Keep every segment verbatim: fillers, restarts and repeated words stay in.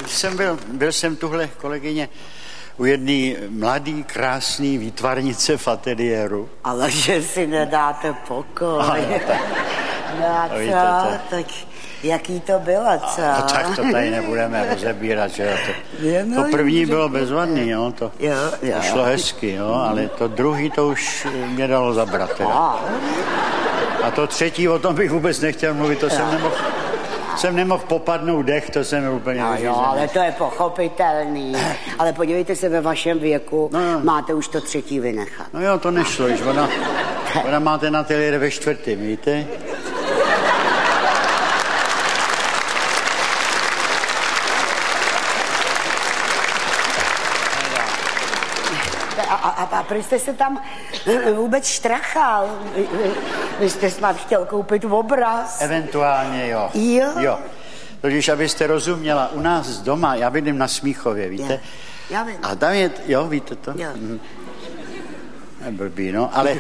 jsem byl, byl jsem tuhle, kolegyně, u jedné mladý, krásný výtvarnice v ateliéru. Ale že si nedáte pokoj. Ale tak, no a co? Tak jaký to bylo, co? No tak to tady nebudeme rozebírat, že jo. To, je, no, to první bylo bezvadný, jo. To, jo, jo. To šlo hezky, jo, ale to druhý to už mě dalo zabrat, teda. A to třetí, o tom bych vůbec nechtěl mluvit, to jo. jsem nemohl... Jsem nemohl popadnout dech, to jsem úplně no jo, ale to je pochopitelný. Ale podívejte se, ve vašem věku no, no. máte už to třetí vynechat. No jo, to nešlo, již ona, ona máte na ateliér ve čtvrtým, víte? A, a, a proč jste se tam vůbec štrachal? Vy, vy, vy jste snad chtěl koupit obraz. Eventuálně jo. Jo? Jo. Totiž, abyste rozuměla, u nás doma, já bydlím na Smíchově, víte? Jo. Já vím. A tam je, jo, víte to? Jo. Mhm. Je blbý, no, ale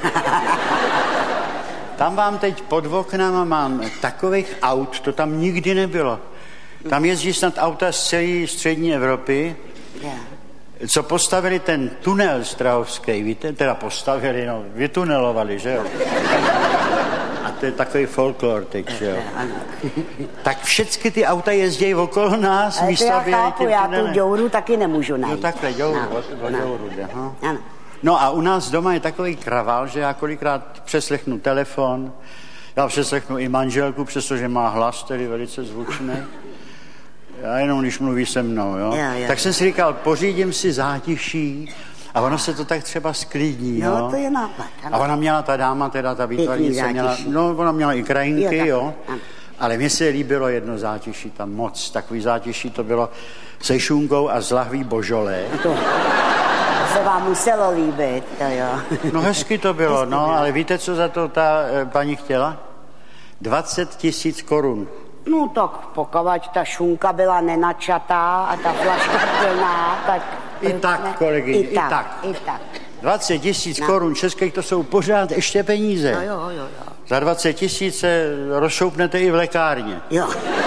tam vám teď pod oknama mám takových aut, to tam nikdy nebylo. Tam jezdí snad auta z celé střední Evropy. Jo. Co postavili ten tunel strahovský, víte, teda postavili, no, vytunelovali, že jo. A to je takový folklor teď, že jo. Tak všechny ty auta jezdí okolo nás, ale místo, to já aby chápu, já tu děuru taky nemůžu najít. No takhle, děuru, no, o, o no. děuru jde, no. Ano. No a u nás doma je takový kravál, že já kolikrát přeslechnu telefon, já přeslechnu i manželku, přestože má hlas, tedy velice zvučný. Já jenom, když mluví se mnou, jo. Jo, jo. Tak jsem si říkal, pořídím si zátiší a ono se to tak třeba sklidní, jo. No, to je nápad. Ano. A ona měla, ta dáma, teda ta výtvarnice, měla, no, ona měla i krajinky, jo. jo. Ale mně se líbilo jedno zátiší tam moc. Takový zátiší to bylo se šunkou a z lahví božolé. To se vám muselo líbit, to jo. No hezky to bylo, no, ale víte, co za to ta e, paní chtěla? dvacet tisíc korun. No tak pokud ta šunka byla nenačatá a ta flaška plná, tak... I tak, ne? Kolegyně, i, i tak. tak. I tak. dvacet tisíc no. korun českých, to jsou pořád ještě peníze. No jo, jo, jo. Za dvacet tisíc se rozšoupnete i v lékárně. Jo.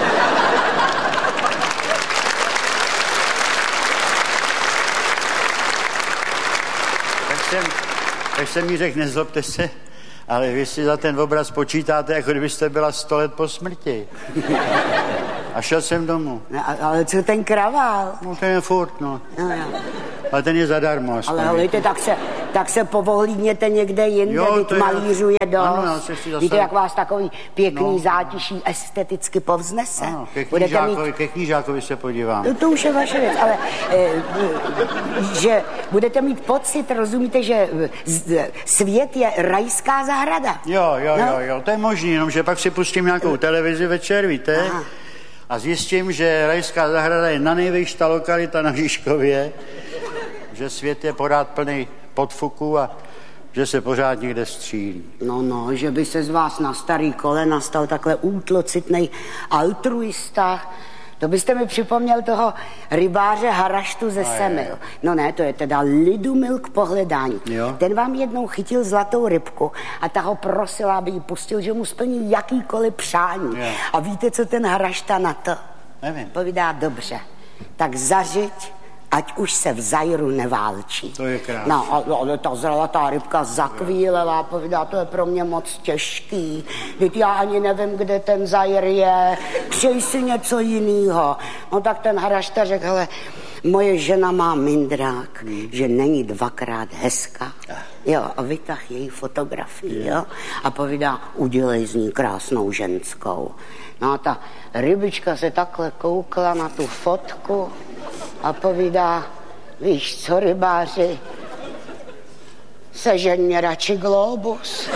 tak, jsem, tak jsem mi řekl, nezlobte se, ale vy si za ten obraz počítáte, jako kdybyste byla sto let po smrti. A šel jsem domů. No, ale co ten kravál? No ten je furt, no. No, jo. Ale ten je zadarmo. Aspoň. Ale hejte, tak se, tak se povohlídněte někde jinde, teď malířů je dost. Ano, zase... Víte, jak vás takový pěkný no. zátiší esteticky povznese. Ano, ke knížákovi, mít... ke knížákovi se podívám. No, to už je vaše věc, ale e, že budete mít pocit, rozumíte, že svět je rajská zahrada. Jo, jo, no? jo, jo, to je možný, jenomže pak si pustím nějakou televizi večer, víte? Aha. A zjistím, že rajská zahrada je na nejvyšší ta lokalita na Žižkově, že svět je pořád plný podfuků a že se pořád někde střílí. No, no, že by se z vás na starý kolena stal takhle útlocitnej altruista. To byste mi připomněl toho rybáře Haraštu ze Semil. No ne, to je teda Lidumil k pohledání. Jo. Ten vám jednou chytil zlatou rybku a ta ho prosila, aby ji pustil, že mu splní jakýkoliv přání. Jo. A víte, co ten Harašta na to? Nevím. Povídá, dobře, tak zařiď, ať už se v Zajru neválčí. To je krásné. No, ale ta zlatá rybka zakvílela, povídá, to je pro mě moc těžký. Teď já ani nevím, kde ten Zajr je, přej si něco jinýho. No tak ten Harašta řekl, hele, moje žena má mindrák, hmm. že není dvakrát hezká. Jo, a vytah její fotografii, jo, a povídá, udělej z ní krásnou ženskou. No a ta rybička se takhle koukla na tu fotku a povídá, víš co, rybáři, sežeň mě radši globus.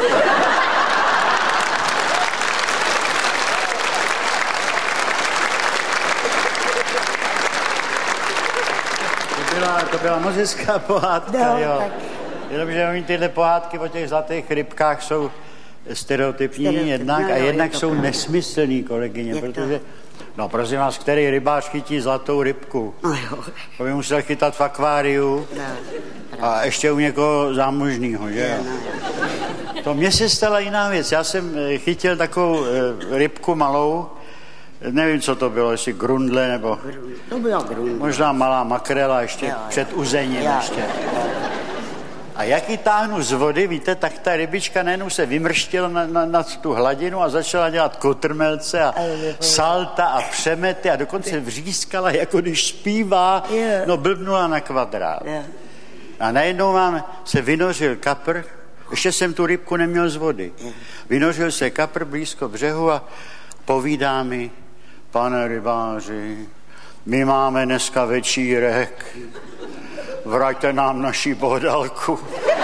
To byla, to byla moc hezká pohádka, no, jo. Tak... Jenomže oni tyhle pohádky o těch zlatých rybkách jsou stereotypní, stereotypní jednak no, a jo, jednak jsou pravda. Nesmyslný, kolegyně, je protože... To... No prosím vás, který rybář chytí zlatou rybku? No jo. To by musel chytat v akváriu no, a ještě u někoho zámožnýho, že jo? No. To mně se stala jiná věc. Já jsem chytil takovou rybku malou, nevím, co to bylo, jestli grundle nebo... To byla grundle. Možná malá makrela ještě jo, před uzením jo, ještě. Jo. A jak ji táhnu z vody, víte, tak ta rybička najednou se vymrštila na, na, na tu hladinu a začala dělat kotrmelce a salta a přemety a dokonce vřískala, jako když zpívá, no blbnula na kvadrát. A najednou vám se vynořil kapr, ještě jsem tu rybku neměl z vody. Vynořil se kapr blízko břehu a povídá mi, pane rybáři, my máme dneska večírek, vraťte nám naši bodalku.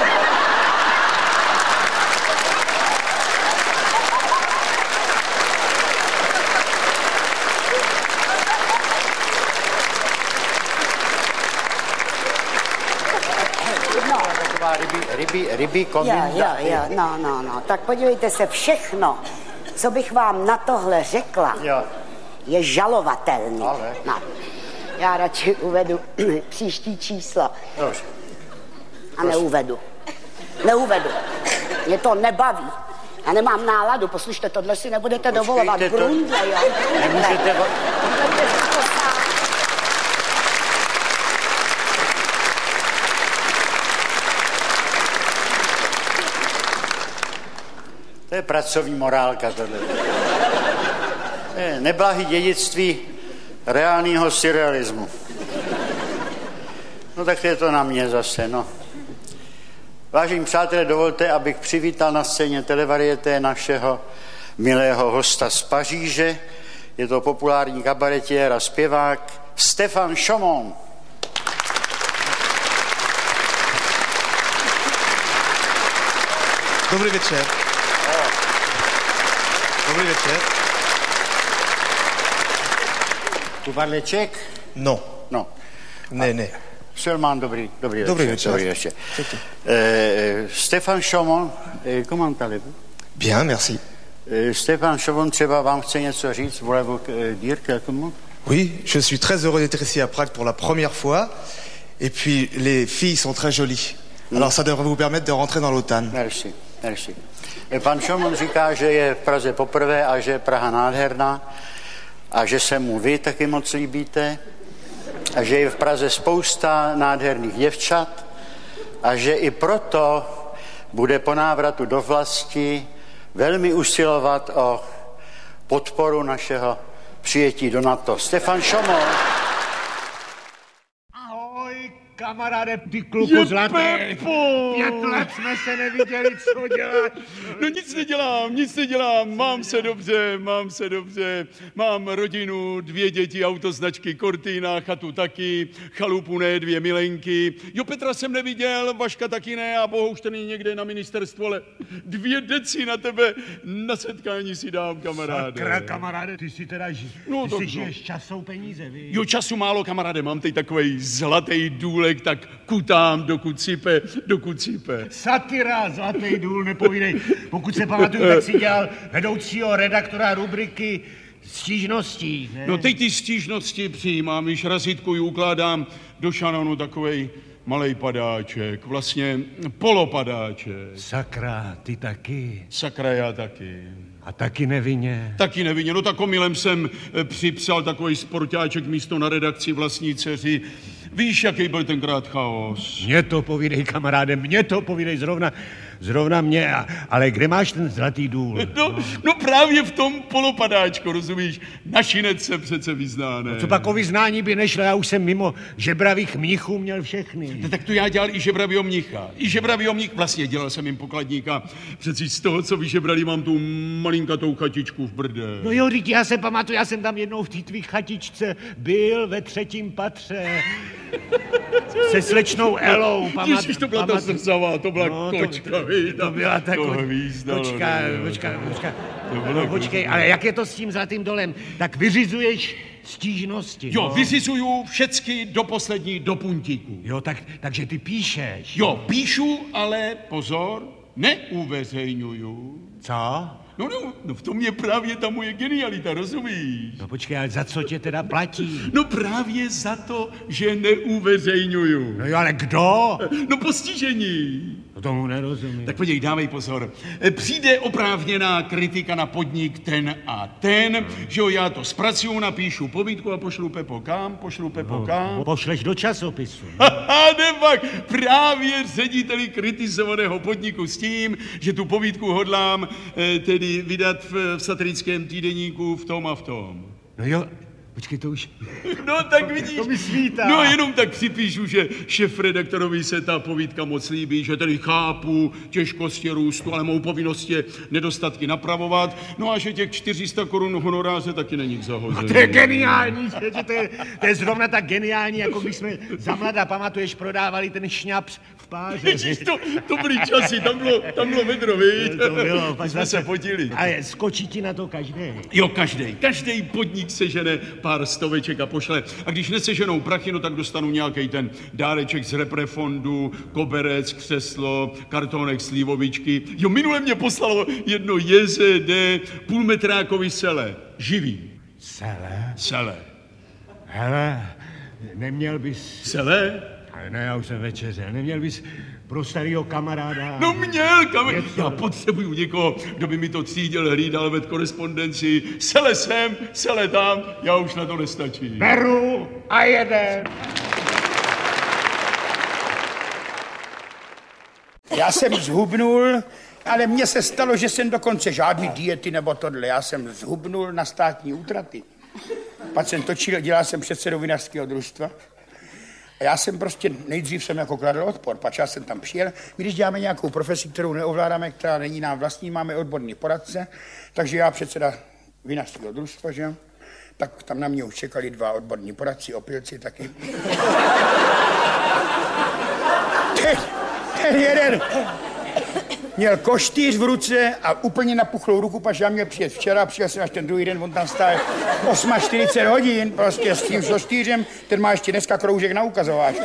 Taková rybí, rybí, rybí kominda. Jo, jo, jo, no, no, no. Tak podívejte se, všechno, co bych vám na tohle řekla, jo. je žalovatelný. Ale. No. Já radši uvedu příští číslo. Dobře. A neuvedu. Neuvedu. Mě to nebaví. Já nemám náladu. Poslyšte, tohle si nebudete Počkejte dovolovat. To... Grundle, jo. Nemůžete... To je pracovní morálka, tohle. Neblahý dědictví reálního surrealismu. No tak je to na mě zase, no. Vážení přátelé, dovolte, abych přivítal na scéně Televarieté našeho milého hosta z Paříže. Je to populární kabaretiér a zpěvák Stéphane Chaumont. Dobrý večer. Dobrý večer. Tu parle ček? No. No. Ne, ne. Seulement dobrý, dobrý, dobrý večer. Dobrý večer. Euh, Stéphane Chaumont, comment allez-vous? Bien, merci. Euh, Stéphane Chaumont, třeba vám chce něco říct? Voulez-vous dire quelques mots? Oui, je suis très heureux d'être ici à Prague pour la première fois. Et puis, les filles sont très jolies. Mm. Alors, ça devrait vous permettre de rentrer dans l'OTAN. Merci, merci. Pan Chaumont říká, že je v Praze poprvé a že je Praha nádherná a že se mu vy taky moc líbíte a že je v Praze spousta nádherných děvčat a že i proto bude po návratu do vlasti velmi usilovat o podporu našeho přijetí do NATO. Stéphane Chaumont. Ahoj, kamaráde, ty kluku zlatý. Pět let jsme se neviděli, co děláš? No nic nedělám, nic nedělám, mám se dobře, mám se dobře, mám rodinu, dvě děti, autoznačky Cortina, chatu taky, chalupu ne, dvě milenky. Jo, Petra jsem neviděl, Vaška taky ne a Bohuž ten je někde na ministerstvu, ale dvě deci na tebe na setkání si dám, kamaráde. Sakra, kamaráde, ty si teda ži... no, ty si no. žiješ časou peníze, víš? Jo, času málo, kamaráde, mám teď takovej zlatý důlek, tak kutám, dokud sype, dokud sype. Satira, zlatý důl, nepovídej. Pokud se pamatuju, tak si dělal vedoucího redaktora rubriky stížností, ne? No teď ty stížnosti přijímám, když razítku ji ukládám do šanonu takovej malej padáček, vlastně polopadáček. Sakra, ty taky. Sakra, já taky. A taky nevinně. Taky nevinně, no tak omylem jsem připsal takový sportáček místo na redakci vlastní dceři. Víš, jaký byl tenkrát chaos? Mně to povídej, kamaráde, mně to povídej zrovna, zrovna mě. A, ale kde máš ten zlatý důl? No, no. no právě v tom polopadáčku, rozumíš? Našinec se přece vyzná, ne? No, co pak o vyznání by nešlo, já už jsem mimo žebravých mnichů měl všechny. No, tak to já dělal i žebravýho mnicha. I žebravýho mnich, vlastně dělal jsem jim pokladníka. Přeci z toho, co vyžebrali, mám tu malinkatou chatičku v Brde. No jo, říct, já se pamatuju, já jsem tam jednou v té tvý chatičce byl ve třetím patře. Se slečnou Elou, pamatuju. Ježiš, to byla ta zrzavá, to byla no, kočka, to, víš, to byla ta ko... kočka, kočka, kočka. No, počkej, ale jak je to s tím zlatým dolem? Tak vyřizuješ stížnosti, Jo, no? vyřizuju všecky do poslední, do puntíku. Jo, tak, takže ty píšeš. Jo, píšu, ale pozor, neuveřejňuju. Co? No, no, no v tom je právě ta moje genialita, rozumíš? No počkej, ale za co tě teda platí? No právě za to, že neuveřejňuju. No jo, ale kdo? No postižení. No tomu nerozumím. Tak podívej, dávej pozor. Přijde oprávněná kritika na podnik ten a ten, hmm. že jo, já to zpracuju, napíšu povídku a pošlu Pepo kam, pošlu Pepo no, kam. Pošleš do časopisu. Haha, nepak, právě řediteli kritizovaného podniku s tím, že tu povídku hodlám eh, tedy vydat v, v satirickém týdeníku v tom a v tom. No jo, počkej, to už... No tak vidíš, to mi svítá. No jenom tak připíšu, že šéfredaktorovi se ta povídka moc líbí, že tedy chápu těžkosti růstu, ale mou povinnost je nedostatky napravovat, no a že těch čtyři sta korun honoráře taky není k zahození. To je geniální, že to je, to je zrovna tak geniální, jako když jsme za mladá, pamatuješ, prodávali ten šňaps v páře. Ježíš, to, to byly časy, tam bylo, tam bylo vedro, viď? To bylo, pak jsme se potili. Ale skočí ti na to každý. Jo, každý. Každý podnik sežene pár stoveček a pošle. A když neseženou prachy, no tak dostanu nějaký ten dáreček z reprefondu, koberec, křeslo, kartonek, slivovičky. Jo, minule mě poslalo jedno J Z D půlmetrákový sele. Živý. Sele? Sele. Hele, neměl bys... Sele? Ne, já už jsem večeřel. Neměl bys pro starýho kamaráda... No měl, kamarád. Já potřebuju někoho, kdo by mi to třídil, hlídal ved korespondenci. Sele sem, sele tam, já už na to nestačí. Beru a jedem. Já jsem zhubnul, ale mně se stalo, že jsem dokonce žádný diety nebo tohle. Já jsem zhubnul na státní útraty. Pak jsem točil, dělal jsem předsedou vinařského družstva. A já jsem prostě, nejdřív jsem jako kladl odpor, pak já jsem tam přijel. My když děláme nějakou profesi, kterou neovládáme, která není nám vlastní, máme odborný poradce, takže já předseda vinařského družstva, že? Tak tam na mě už čekali dva odborní poradci, opilci taky. Ten, ten jeden měl koštýř v ruce a úplně napuchlou ruku, pač já měl přijet včera, přijel jsem až ten druhý den, on tam stál čtyřicet osm hodin, prostě s tím koštýřem, ten má ještě dneska kroužek na ukazováč.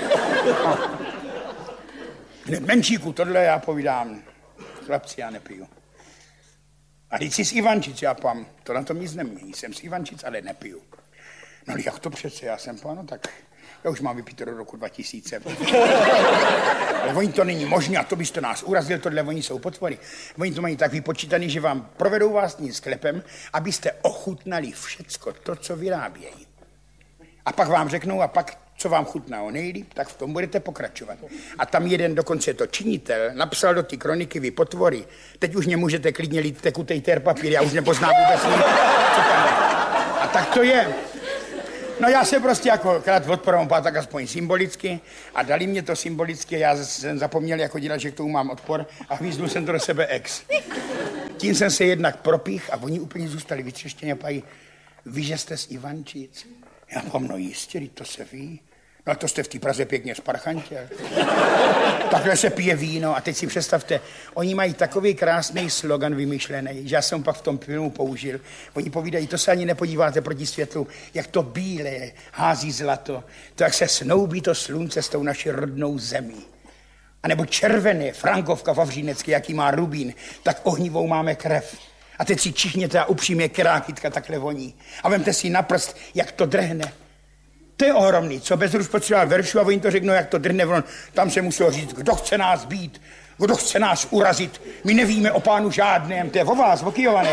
Hned menšíku, tohle já povídám, chlapci, já nepiju. A když jsi z Ivančic, já pám, to na tom nic nemění, jsem z Ivančic, ale nepiju. No jak to přece, já jsem pán, no tak... Já už mám vypít do roku dva tisíce. Ale oni to není možné a to byste nás urazil, tohle oni jsou potvory. Oni to mají tak vypočítaný, že vám provedou vás tím sklepem, abyste ochutnali všecko to, co vyrábějí. A pak vám řeknou, a pak, co vám chutná o nejlíp, tak v tom budete pokračovat. A tam jeden, dokonce to činitel, napsal do ty kroniky, vy potvory, teď už nemůžete klidně lít tekutej ter papír, já už nepoznám vůbec nic, co tam je. A tak to je. No já se prostě jako krát odporovám, tak aspoň symbolicky a dali mě to symbolicky, já jsem zapomněl jako dělat, že k tomu mám odpor a hvízdl jsem to do sebe ex. Tím jsem se jednak propích a oni úplně zůstali vytřeštěni a pají, vy, že jste z Ivančic? Já mám, no jistě, to se ví. No to jste v té Praze pěkně sparchantěl. Takhle se pije víno a teď si představte, oni mají takový krásný slogan vymyšlený, že já jsem pak v tom filmu použil. Oni povídají, to se ani nepodíváte proti světlu, jak to bílé hází zlato, to jak se snoubí to slunce s tou naší rodnou zemí. A nebo červené, Frankovka Vavřínecké, jaký má rubín, tak ohnivou máme krev. A teď si čichněte a upřímně, která kytka takhle voní. A vemte si na prst, jak to drhne. To je ohromný, co Bezruč potřeboval veršu a oni to řeknou, jak to drhne. On, tam se muselo říct, kdo chce nás být, kdo chce nás urazit. My nevíme o pánu žádném, to je o vás, o Kyjované.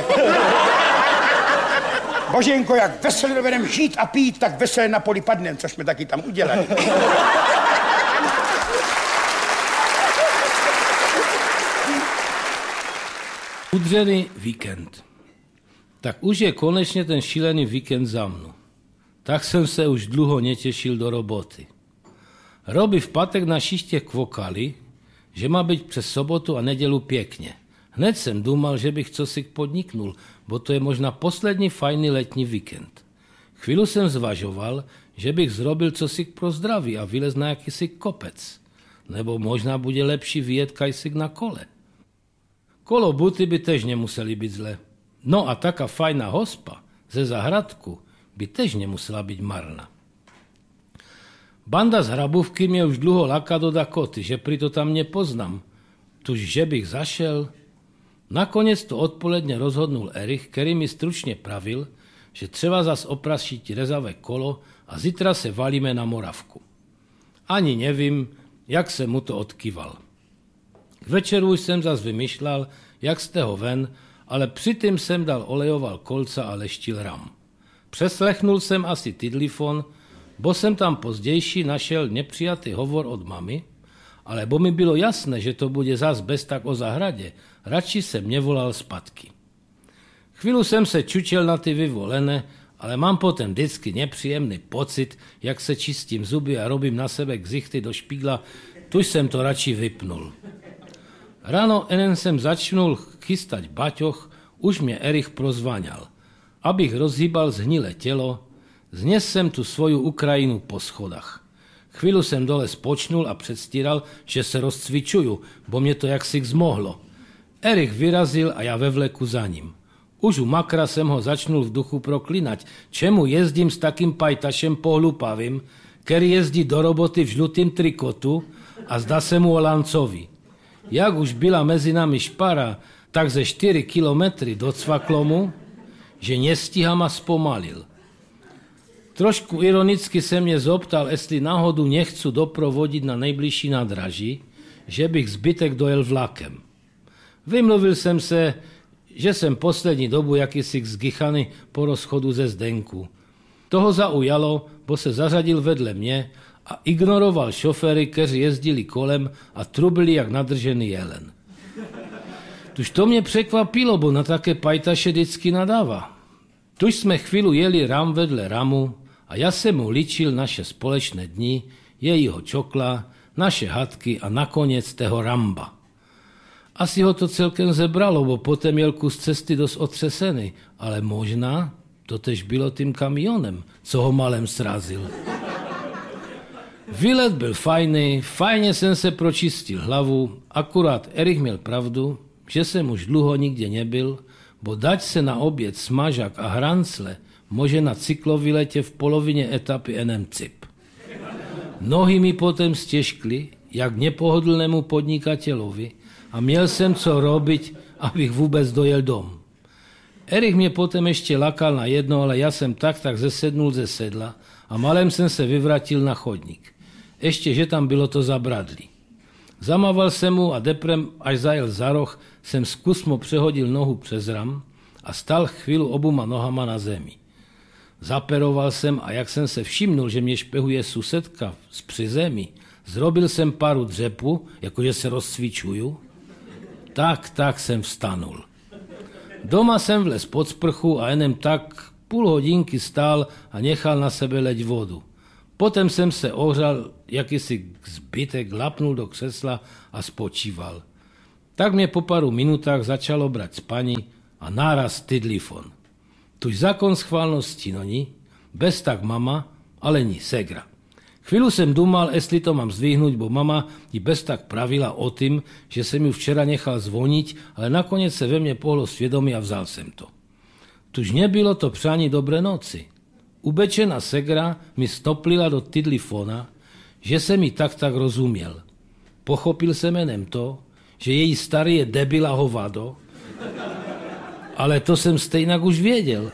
Boženko, jak veselé dovedem žít a pít, tak veselé na poli padnem, což jsme taky tam udělali. Udřený víkend. Tak už je konečně ten šílený víkend za mnou. Tak jsem se už dlouho netěšil do roboty. Robi v pátek na šiště kvokali, že má být přes sobotu a nedělu pěkně. Hned jsem důmal, že bych co si podniknul, bo to je možná poslední fajný letní víkend. Chvíli jsem zvažoval, že bych zrobil cosi pro zdraví a vylez na jakýsi kopec. Nebo možná bude lepší vyjet kajsik na kole. Kolo buty by tež nemuseli být zle. No a taká fajná hospa ze zahradku by tež nemusela být marná. Banda z Hrabůvky mě už dlouho láká do Dakoty, že prito tam nepoznám. Tuž, že bych zašel. Nakonec to odpoledne rozhodnul Erich, který mi stručně pravil, že třeba zas oprašiť rezavé kolo a zítra se valíme na Moravku. Ani nevím, jak se mu to odkýval. K večeru jsem zas vymýšlel, jak z toho ven, ale přitom jsem dal olejoval kolca a leštil ram. Přeslechnul jsem asi tidlifon, bo jsem tam pozdější našel nepřijatý hovor od mamy, ale bo mi bylo jasné, že to bude zas bez tak o zahradě, radši jsem nevolal zpátky. Chvíli jsem se čučel na ty vyvolené, ale mám potom vždycky nepříjemný pocit, jak se čistím zuby a robím na sebe ksichty do špígla, tuž jsem to radši vypnul. Ráno enen jsem začnul chystať baťoch, už mě Erich prozvaňal. Abych rozhýbal zhnilé tělo, znes jsem tu svoju Ukrajinu po schodách. Chvíli jsem dole spočnul a předstíral, že se rozcvičuju, bo mě to jaksi zmohlo. Erich vyrazil a já ve vleku za ním. Už u makra jsem ho začnul v duchu proklinať, čemu jezdím s takým pajtašem pohlupavým, který jezdí do roboty v žlutým trikotu a zdá se mu o lancovi. Jak už byla mezi nami špara, tak ze čtyři kilometry docvaklo mu, že nestíham a zpomalil. Trošku ironicky se mě zoptal, jestli náhodu nechcu doprovodit na nejbližší nádraží, že bych zbytek dojel vlakem. Vymluvil jsem se, že jsem poslední dobu jakýsi zgychaný po rozchodu ze Zdenku. Toho zaujalo, bo se zařadil vedle mě a ignoroval šoféry, kteří jezdili kolem a trubili jak nadržený jelen. Tuž to mě překvapilo, bo na také pajtaše vždycky nadává. Tuž jsme chvíli jeli ram vedle ramu a já jsem mu ličil naše společné dny, jejího čokla, naše hadky a nakonec tého ramba. Asi ho to celkem zebralo, bo potom jel kus cesty dost otřesený, ale možná to tež bylo tím kamionem, co ho malem srazil. Výlet byl fajný, fajně jsem se pročistil hlavu, akurát Erich měl pravdu, že jsem už dlouho nikde nebyl, bo dať se na oběd smažak a hrancle může na cykloviletě v polovině etapy enem cip. Nohy mi potom stěžkly, jak nepohodlnému podnikatelovi, a měl jsem co robiť, abych vůbec dojel dom. Erich mě potom ještě lakal na jedno, ale já jsem tak tak zesednul ze sedla a malem jsem se vyvratil na chodník. Ještě, že tam bylo to zabradlí. Zamával jsem mu a deprem, až zajel za roh, jsem zkusmo přehodil nohu přes ram a stal chvíli obuma nohama na zemi. Zaperoval jsem a jak jsem se všimnul, že mě špehuje susedka z přizemí, zrobil jsem paru dřepu, jakože se rozcvičuju. Tak, tak jsem vstanul. Doma jsem vlez pod sprchu a jenom tak půl hodinky stál a nechal na sebe leť vodu. Potom jsem se ohřal, jakýsi zbytek, lapnul do křesla a spočíval. Tak mě po paru minutách začalo brať spaní a náraz tidlifon. Tuž zákon schválnosti, no ní, bez tak mama, ale ní segra. Chvíli jsem dumal, jestli to mám zdvihnout, bo mama ji bez tak pravila o tím, že jsem ju včera nechal zvoniť, ale nakonec se ve mně pohlo svědomí a vzal jsem to. Tuž nebylo to přání dobré noci. Ubečená segra mi stoplila do tidlifona, že jsem mi tak tak rozuměl. Pochopil jsem jenom to, že její starý je debil a hovado, ale to jsem stejnak už věděl.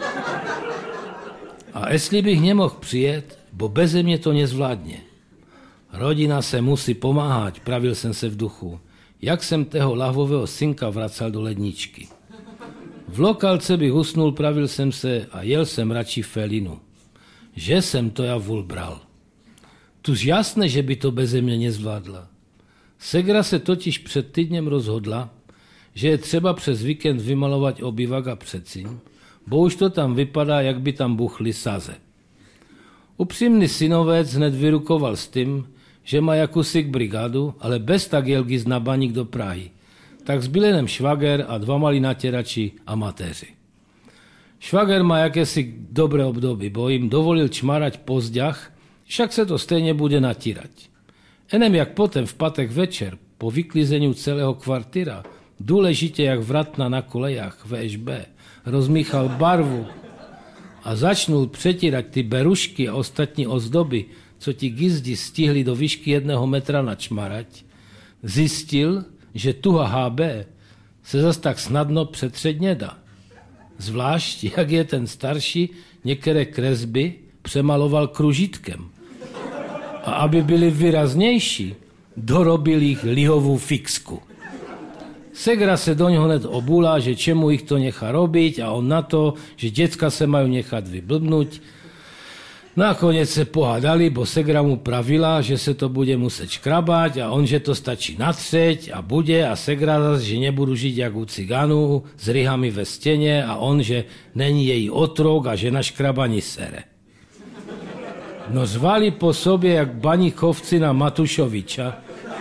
A jestli bych nemohl přijet, bo beze mě to nezvládne. Rodina se musí pomáhat, pravil jsem se v duchu, jak jsem toho lahvového synka vracal do ledničky. V lokalce bych usnul, pravil jsem se a jel jsem radši felinu. Že jsem to já vůl bral. Tuž jasné, že by to beze mě nezvládla. Segra se totiž před týdnem rozhodla, že je třeba přes víkend vymalovat obyvak a předsíň, bo už to tam vypadá, jak by tam buchly saze. Upřímný synovec hned vyrukoval s tím, že má jakúsi brigádu, ale bez tak jel gis na baník do Prahy. Tak zbyl jenom švager a dva malí natěrači amatéři. Švager má jakési dobré období, bo jim dovolil čmarať po zďach, však se to stejně bude natírať. Enem jak potom v pátek večer, po vyklizeniu celého kvartíra, důležitě jak vratna na kolejách V Š B, rozmíchal barvu a začnul přetírať ty berušky a ostatní ozdoby, co ti gizdi stihli do výšky jedného metra načmarať, zjistil, že tuha H B se zas tak snadno přetřeť nedá. Zvlášť, jak je ten starší některé kresby přemaloval kružítkem. A aby byly výraznější, dorobil jich lihovú fixku. Segra se do něho hned obula, že čemu ich to nechá robiť a on na to, že děcka se majú nechať vyblbnúť. Nakonec se pohádali, bo Segra mu pravila, že se to bude muset škrabať a on, že to stačí natřeť a bude a Segra zase, že nebudu žiť jak u cigánů s ryhami ve stěně a on, že není její otrok a že na škrabani sere. No zvali po sobě jak baníkovci na Matušoviča.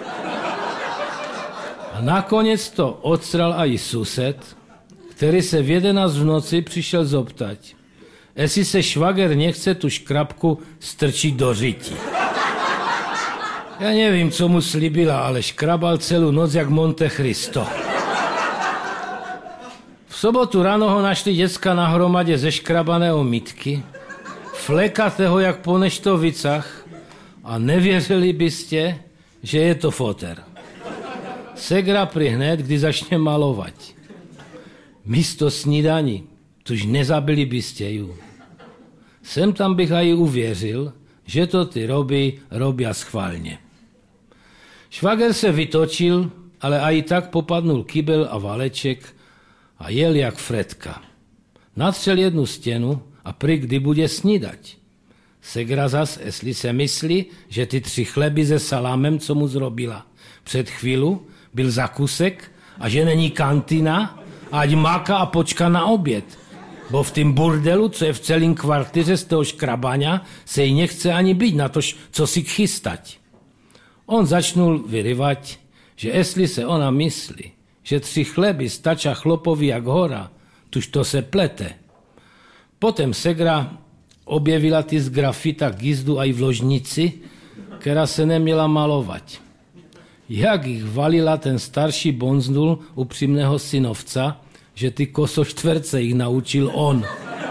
A nakonec to odstral aj sused, který se v jedenáct v noci přišel zoptať, jestli se švager nechce tu škrabku strčit do řití. Já nevím, co mu slibila, ale škrabal celou noc jak Monte Cristo. V sobotu ráno ho našli děcka na hromadě zeškrabaného mytky, flekatého jak po neštovicách a nevěřili byste, že je to foter. Segra prihned, kdy začne malovať. Místo snídaní, tuž nezabili byste ju. Sem tam bych aj uvěřil, že to ty roby robia schválně. Švager se vytočil, ale aj tak popadnul kybel a valeček a jel jak Fredka. Natřel jednu stěnu a prý kdy bude snídať. Segra zas, jestli se myslí, že ty tři chleby se salámem, co mu zrobila před chvílu, byl zakusek a že není kantina, ať máka a počka na oběd. Bo v tým burdelu, co je v celém kvartyře z toho škrabania, se jí nechce ani být na to, co si chystať. On začnul vyryvať, že jestli se ona myslí, že tři chleby stača chlopovi jak hora, tuž to se plete. Potom Segra objevila ty z grafita gizdu aj v ložnici, která se neměla malovat. Jak jich valila ten starší bonznul upřímného synovca, že ty kosoštverce jich naučil on.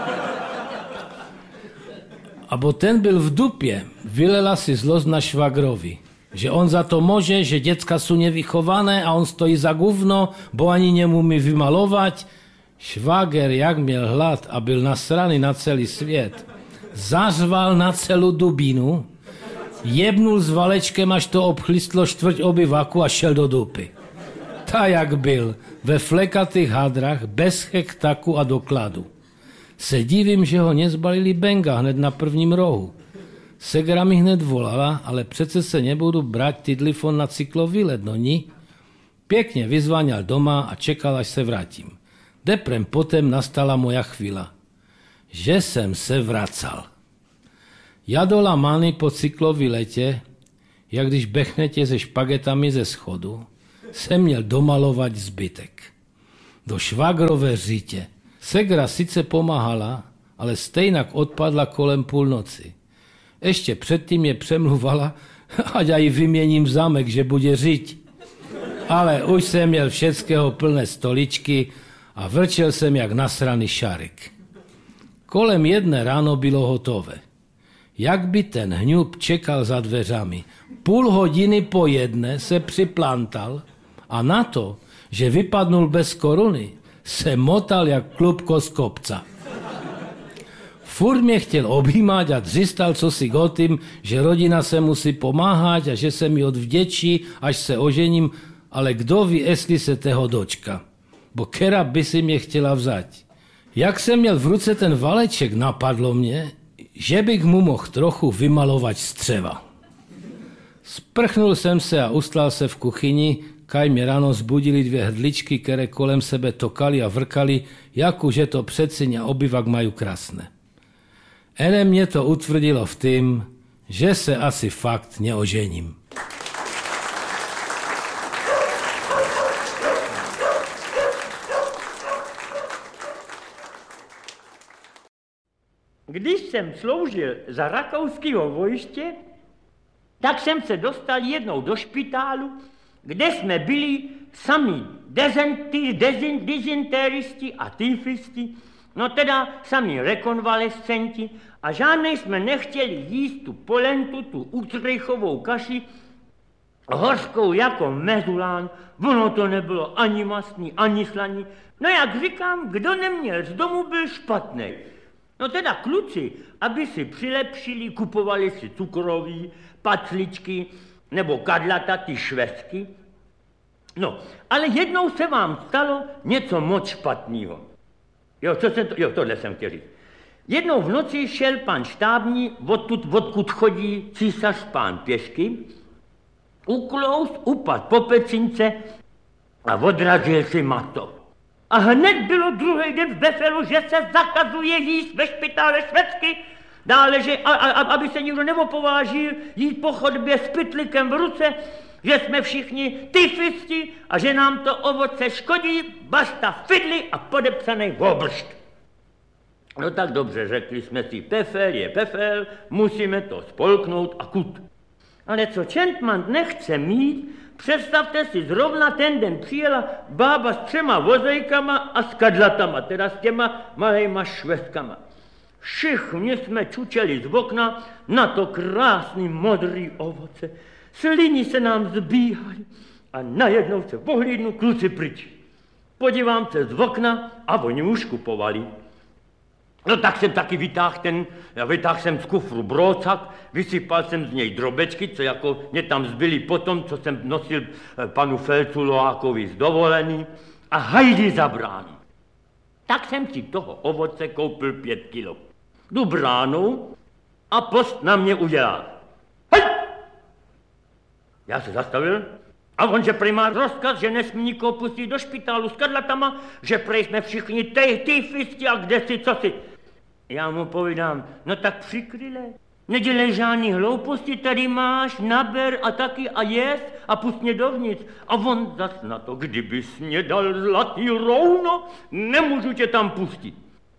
Abo ten byl v dupě, vylela si zlost na švagrovi, že on za to může, že děcka jsou nevychované a on stojí za guvno, bo ani nemůže vymalovat. Švager, jak měl hlad a byl nasraný na celý svět, zařval na celou dubínu, jebnul s valečkem, až to obchlistlo čtvrť obyvaku a šel do dupy. Ta jak byl, ve flekatých hadrach, bez hektaku a dokladu. Se divím, že ho nezbalili benga hned na prvním rohu. Segra mi hned volala, ale přece se nebudu brát tidlifon na cyklovýlet, no ní. Pěkně vyzváňal doma a čekal, až se vrátím. Deprem potom nastala moja chvíla, že jsem se vracal. Jadola many po cyklovýletě, jak když bechnete se špagetami ze schodu, jsem měl domalovat zbytek. Do švagrové řitě. Segra sice pomáhala, ale stejnak odpadla kolem půlnoci. Ještě předtím je přemluvala, ať aj vyměním zámek, že bude žiť. Ale už jsem měl všeckého plné stoličky a vrčel jsem jak nasraný šarek. Kolem jedné ráno bylo hotové. Jak by ten hňub čekal za dveřami. Půl hodiny po jedné se připlantal a na to, že vypadnul bez koruny, se motal jak klubko z kopca. Furt mě chtěl objímat a dřistal cosi o tím, že rodina se musí pomáhat a že se mi odvděčí, až se ožením, ale kdo ví, jestli se toho dočka. Bo kera by si mě chtěla vzať. Jak jsem měl v ruce ten valeček, napadlo mě, že bych mu mohl trochu vymalovat střeva. Sprchnul jsem se a ustlal se v kuchyni, kaj mě ráno zbudili dvě hrdličky, které kolem sebe tokali a vrkali, jako že to předsyn a obyvak mají krásné. Ene mě to utvrdilo v tým, že se asi fakt neožením. Když jsem sloužil za rakouského vojště, tak jsem se dostal jednou do špitálu, kde jsme byli sami dezenty, dezin, dizentéristi a tyfisti, no teda sami rekonvalescenti a žádnej jsme nechtěli jíst tu polentu, tu utrichovou kaši, hořkou jako mezulán, ono to nebylo ani mastný, ani slaný. No jak říkám, kdo neměl z domu, byl špatnej. No teda kluci, aby si přilepšili, kupovali si cukroví, pacličky nebo kadlata, ty švestky. No, ale jednou se vám stalo něco moc špatného. Jo, co jsem to, jo, tohle jsem chtěl říct. Jednou v noci šel pan štábní, odtud, odkud chodí císař pán pěšky, uklous, upad po pecince a odrazil si mato. A hned bylo druhý den v Befelu, že se zakazuje jíst ve špitále švestky, dále, že a, a, aby se nikdo neopovážil jít po chodbě s pytlikem v ruce, že jsme všichni tyfisti a že nám to ovoce škodí, basta fidli a podepsaný obršt. No tak dobře, řekli jsme si, pefel je pefel, musíme to spolknout a kut. Ale co Čentman nechce mít, představte si, zrovna ten den přijela bába s třema vozejkama a s kadlatama, teda s těma malejma švestkama. Všichni jsme čučeli z okna na to krásný modrý ovoce. Sliny se nám zbíhaly a najednou se pohlídnu, kluci pryč. Podívám se z okna a oni už kupovali. No tak jsem taky vytáhl ten, vytáhl jsem z kufru brocak, vysypal jsem z něj drobečky, co jako mě tam zbyly potom, co jsem nosil panu Felcu Loákovi z dovolený a hajdy za bránu. Tak jsem si toho ovoce koupil pět kilo. Jdu bránou a post na mě udělal. Hej! Já se zastavil a on, že prej má rozkaz, že nesmí nikoho pustit do špitálu s kadlatama, že prej jsme všichni tej, tyfisti a kde si, co si. Já mu povídám, no tak přikryle, nedělej žádný hlouposti, tady máš, naber a taky a jest a pust mě dovnitř. A on zas na to, kdybys mě dal zlatý rouno, nemůžu tě tam pustit.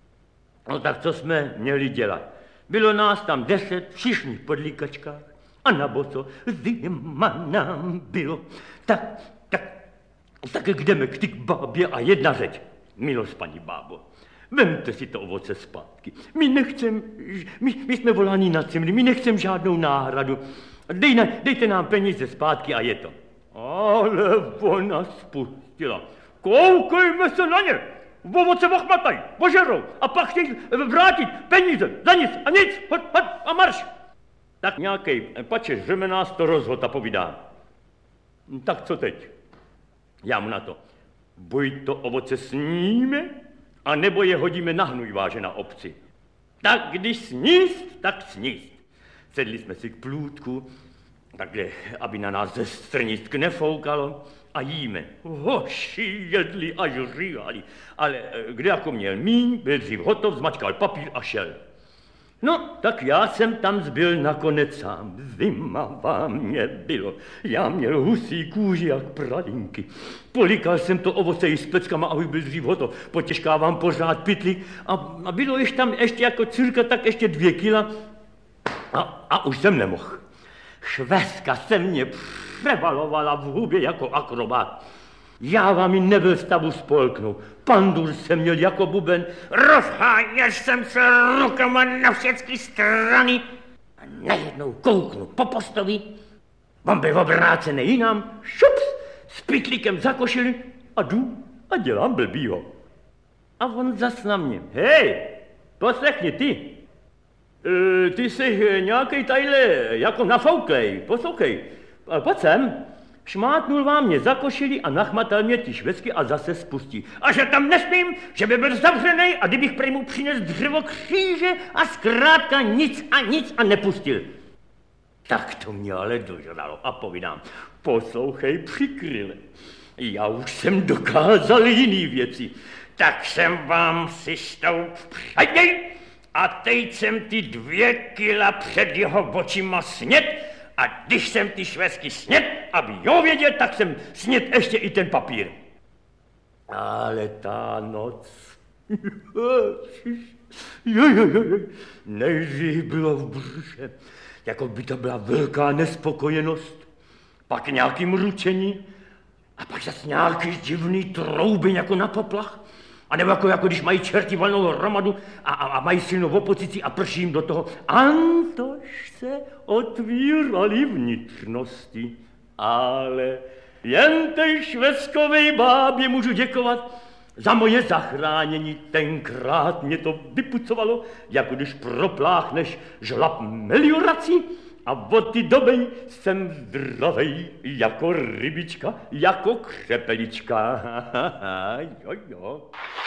No tak co jsme měli dělat? Bylo nás tam deset, všichni v podlíkačkách a na boso, zima nám bylo. Tak, tak, tak jdeme k ty bábě a jedna řeč. Milost, paní bábo, vemte si to ovoce zpátky. My nechcem, my, my jsme voláni na cimry, my nechcem žádnou náhradu. Dej na, dejte nám peníze zpátky a je to. Ale ona spustila. Koukejme se na ně. V ovoce ochmatají, požerou a pak chtějí vrátit peníze za nic a nic, hoď, hoď a marš. Tak nějaký pačeš řemenář to rozhod a povídá. Tak co teď? Já mu na to. Buď to ovoce sníme, a nebo je hodíme na hnůj na obci. Tak když sníst, tak sníst. Sedli jsme si k plůtku, takhle, aby na nás ze strnisk nefoukalo a jíme. Hoši jedli až říhali, ale kde jako měl míň, byl dřív hotov, zmačkal papír a šel. No, tak já jsem tam zbyl nakonec sám. Zima vám mě bylo. Já měl husí kůži jak pralinky. Polikal jsem to ovoce i s peckama, abych byl dřív hotov. Potěžkávám pořád pytlík a, a bylo již tam ještě jako cirka tak ještě dvě kila a, a už jsem nemohl. Švestka se mě převalovala v hubě jako akrobát. Já vám ji nebyl stavu spolknout. Pandur jsem měl jako buben, rozháněl jsem se rukama na všechny strany a najednou kouknu po postovi. On byl obrácený jinam, šups, s pytlíkem za košili a jdu a dělám blbýho. A on zas na mě, hej, poslechni ty, e, ty jsi nějakej tajle jako nafouklej, poslouchej, pojď sem. Šmátnul vám mě za košili a nachmatal mě ty švestky a zase spustí. A že tam nesmím, že by byl zavřený a kdybych prej mu přines dřevo kříže a zkrátka nic a nic a nepustil. Tak to mě ale dožralo a povídám, poslouchej přikryle, já už jsem dokázal jiný věci, tak jsem vám si stoup předěj a teď jsem ty dvě kila před jeho očima snět. A když jsem ty švestky snět, aby jo věděl, tak jsem snět ještě i ten papír. Ale ta noc... jo, jo, jo, nejdřív bylo v břiše, jako by to byla velká nespokojenost, pak nějaký mručení a pak zase nějaký divný trouby jako na poplach. A nebo jako, jako když mají čerti valnou hromadu a, a, a mají silnou opocici a prší jim do toho. Antož se otvíraly vnitřnosti, ale jen tej švestkovej bábě můžu děkovat za moje zachránění. Tenkrát mě to vypucovalo, jako když propláchneš žlab meliorací A od ty doby jsem zdravej jako rybička, jako křepelička. Jo, jo.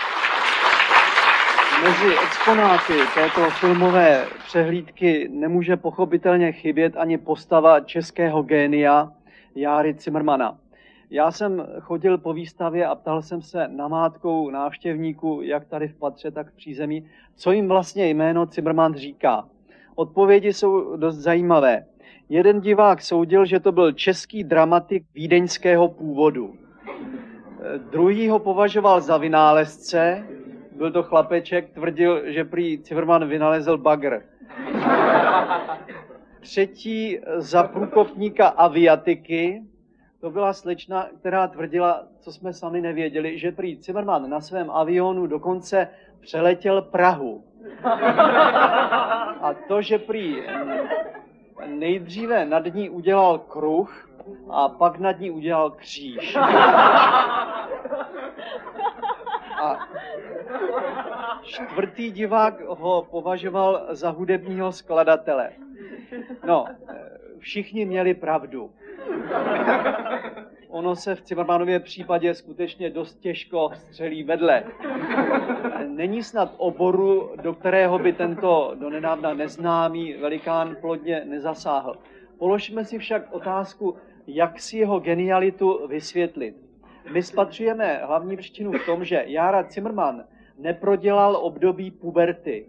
Mezi exponáty této filmové přehlídky nemůže pochopitelně chybět ani postava českého génia Járy Cimrmana. Já jsem chodil po výstavě a ptal jsem se namátkou návštěvníků, jak tady v patře, tak v přízemí, co jim vlastně jméno Cimrman říká. Odpovědi jsou dost zajímavé. Jeden divák soudil, že to byl český dramatik vídeňského původu. Druhý ho považoval za vynálezce, byl to chlapeček, tvrdil, že prý Cimrman vynalezl bagr. Třetí za průkopníka aviatiky, to byla slečna, která tvrdila, co jsme sami nevěděli, že prý Cimrman na svém avionu dokonce přeletěl Prahu. A to, že prý nejdříve nad ní udělal kruh a pak nad ní udělal kříž. A čtvrtý divák ho považoval za hudebního skladatele. No, všichni měli pravdu. Ono se v Cimrmanově případě skutečně dost těžko střelí vedle. Není snad oboru, do kterého by tento donedávna neznámý velikán plodně nezasáhl. Položme si však otázku, jak si jeho genialitu vysvětlit. My spatřujeme hlavní příčinu v tom, že Jára Cimrman neprodělal období puberty,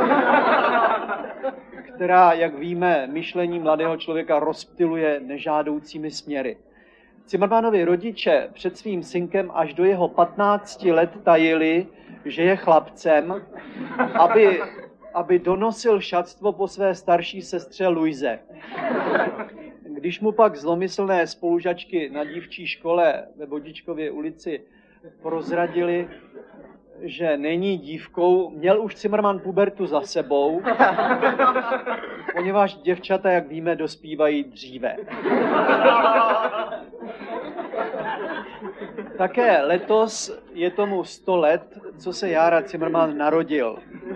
která, jak víme, myšlení mladého člověka rozptyluje nežádoucími směry. Cimrmanovi rodiče před svým synkem až do jeho patnácti let tajili, že je chlapcem, aby, aby donosil šatstvo po své starší sestře Luize. Když mu pak zlomyslné spolužačky na dívčí škole ve Vodičkově ulici prozradili, že není dívkou, měl už Cimrman pubertu za sebou, poněvadž děvčata, jak víme, dospívají dříve. Také letos je tomu sto let, co se Jára Cimrman narodil.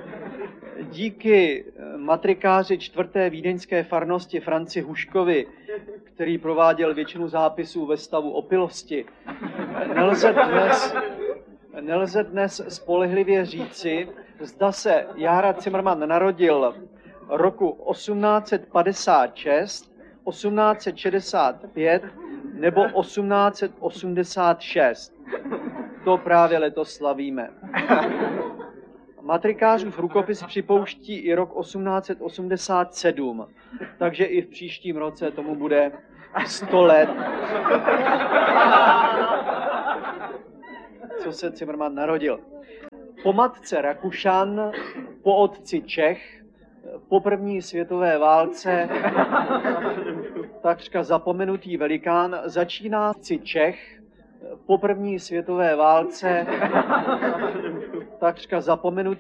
Díky matrikáři čtvrté vídeňské farnosti Franci Huškovi, který prováděl většinu zápisů ve stavu opilosti, nelze dnes, nelze dnes spolehlivě říci, zda se Jára Cimrman narodil roku osmnáct set padesát šest, osmnáct set šedesát pět nebo osmnáct set osmdesát šest. To právě letos slavíme. Matrikářův rukopis připouští i rok osmnáct set osmdesát sedm, takže i v příštím roce tomu bude sto let, co se Cimrman narodil. Po matce Rakušan, po otci Čech, po první světové válce takřka zapomenutý velikán začíná si Čech, po první světové válce takřka zapomenutý